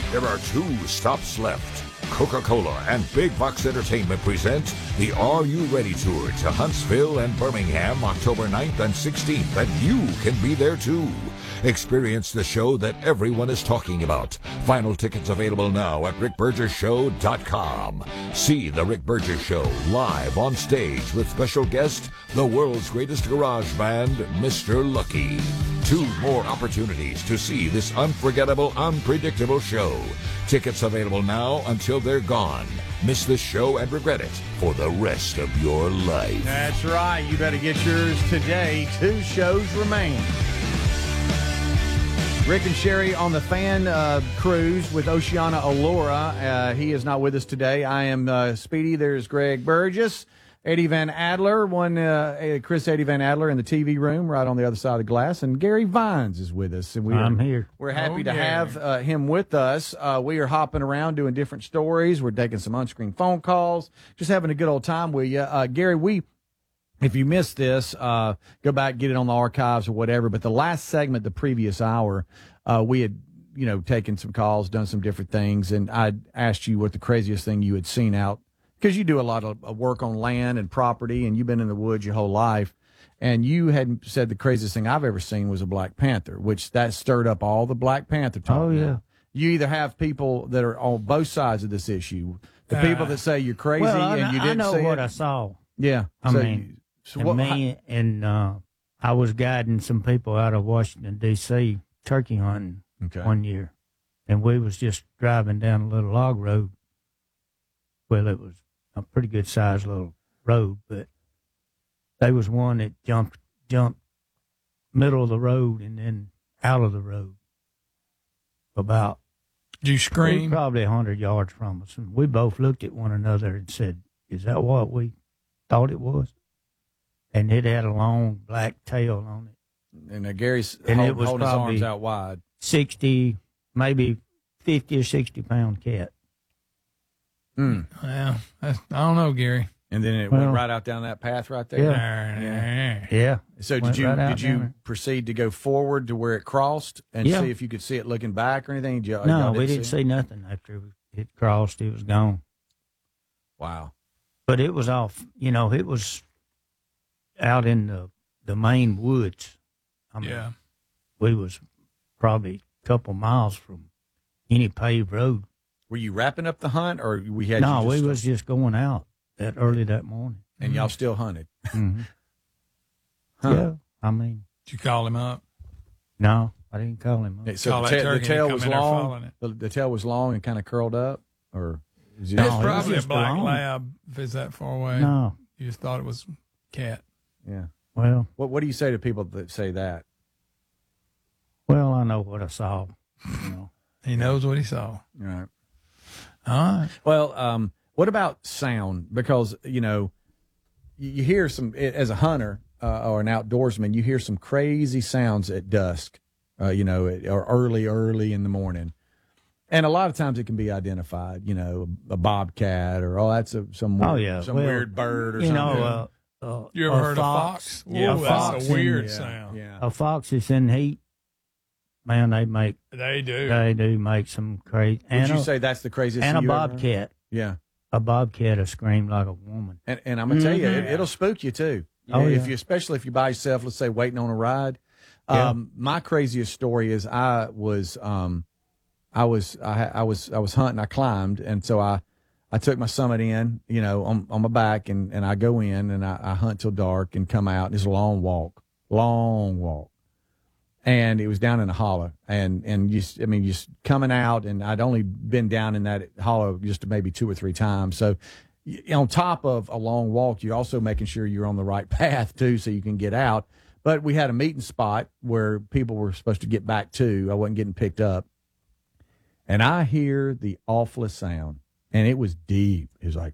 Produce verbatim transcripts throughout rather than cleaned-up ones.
There are two stops left. Coca-Cola and Big Box Entertainment present the Are You Ready Tour to Huntsville and Birmingham October ninth and sixteenth, and you can be there too. Experience the show that everyone is talking about. Final tickets available now at rick burgess show dot com. See The Rick Burgess Show live on stage with special guest, the world's greatest garage band, Mister Lucky. Two more opportunities to see this unforgettable, unpredictable show. Tickets available now until they're gone. Miss this show and regret it for the rest of your life. That's right. You better get yours today. Two shows remain. Rick and Sherry on the fan uh, cruise with Oceana Allura. Uh, he is not with us today. I am uh, Speedy. There's Greg Burgess. Eddie Van Adler, one uh, Chris Eddie Van Adler in the T V room right on the other side of the glass, and Gary Vines is with us. And we I'm are, here. We're happy Oh, to yeah. have uh, him with us. Uh, we are hopping around doing different stories. We're taking some unscreened phone calls, just having a good old time with you. Uh, Gary, we, if you missed this, uh, go back, get it on the archives or whatever. But the last segment, the previous hour, uh, we had, you know, taken some calls, done some different things, and I asked you what the craziest thing you had seen out. Because you do a lot of work on land and property, and you've been in the woods your whole life, and you had said the craziest thing I've ever seen was a Black Panther, which that stirred up all the Black Panther talk. Oh, yeah. now. You either have people that are on both sides of this issue, the Uh, people that say you're crazy Well, I, and you I didn't know see what it. I saw. Yeah, I so, mean, so and what, me and uh, I was guiding some people out of Washington, D C turkey hunting okay. one year, and we was just driving down a little log road. Well, it was a pretty good sized little road, but there was one that jumped jumped middle of the road and then out of the road about Did you scream? probably a hundred yards from us, and we both looked at one another and said, "Is that what we thought it was?" And it had a long black tail on it, And uh, Gary's And hold, it was holding his probably- arms out wide. sixty, maybe fifty or sixty pound cat. Mm. Well, that's, I don't know, Gary. And then it Well, went right out down that path right there. Yeah. Yeah. So did Went you right out did down you there. proceed to go forward to where it crossed and Yeah. see if you could see it looking back or anything? Did you, No, y'all we didn't it? see nothing after it crossed. It was gone. Wow. But it was off. You know, it was out in the the main woods. I mean, Yeah. we was probably a couple miles from any paved road. Were you wrapping up the hunt, or we had? No, you just we was just going out that early that morning. and y'all still hunted. Mm-hmm. Huh. Yeah, I mean, Did you call him up? no, I didn't call him. Up. So Call the, that ta- the turkey and tail come was in there long. following it. The, the tail was long and kind of curled up, or is it No, It's it was probably a just black long. lab if it's that far away. No, You just thought it was cat. yeah. well, What What do you say to people that say that? well, I know what I saw. You know, He knows what he saw. Right. All right. Well, um, what about sound? Because you know, you, you hear some as a hunter uh, or an outdoorsman, you hear some crazy sounds at dusk, uh, you know, at, or early, early in the morning, and a lot of times it can be identified. You know, a bobcat or oh, that's a, some Oh, weird, yeah. some Well, weird bird or you something. know, uh, uh, You ever a heard fox, of fox? Yeah, Ooh, a that's fox a weird yeah, sound. Yeah. A fox is in heat. Man, they make They do. they do make some crazy. Would And you a, say that's the craziest? and a you ever heard? bobcat. Yeah. A bobcat will scream like a woman. And, and I'm gonna tell you, it, Mhm. it'll spook you too. Oh, if yeah. you, especially if you're by yourself, let's say waiting on a ride. Yeah. Um, my craziest story is I was, um, I was, I, ha- I was, I was hunting. I climbed, and so I, I took my summit in, you know, on, on my back, and, and I go in and I, I hunt till dark and come out. And it's a long walk, long walk, and it was down in a hollow, and and you, s- I mean, just coming out, and I'd only been down in that hollow just maybe two or three times, so. y- On top of a long walk, you're also making sure you're on the right path too, so you can get out. But we had a meeting spot where people were supposed to get back to. I wasn't getting picked up, and I hear the awfulest sound, and it was deep. It was like,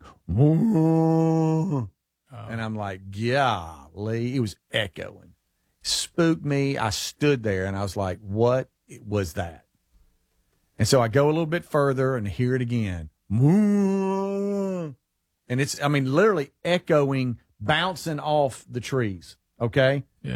Oh. and I'm like, golly, it was echoing. Spooked me. I stood there, and I was like, what was that? And so I go a little bit further and hear it again. And it's, I mean, literally echoing, bouncing off the trees. Okay.